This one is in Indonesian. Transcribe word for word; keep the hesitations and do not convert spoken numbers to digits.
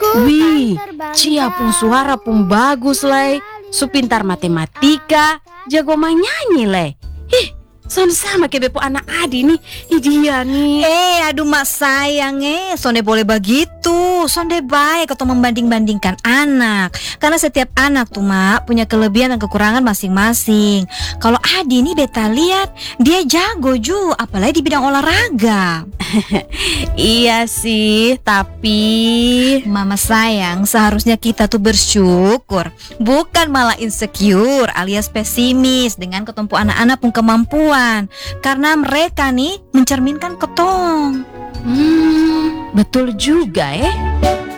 Wih, Cia pun suara pun bagus leh. Su pintar matematika, jago main nyanyi leh. Ih, sama-sama kayak bepo anak Adi nih. Ih dia nih. Eh, aduh mak sayang eh, sonde boleh begitu. Sonde baik atau membanding-bandingkan anak. Karena setiap anak tuh mak punya kelebihan dan kekurangan masing-masing. Kalau Adi nih beta lihat dia jago ju, apalagi di bidang olahraga. Iya sih, tapi Mama sayang, seharusnya kita tuh bersyukur, bukan malah insecure alias pesimis dengan ketumpu anak-anak pun kemampuan. Karena mereka nih mencerminkan ketong. hmm, betul juga eh.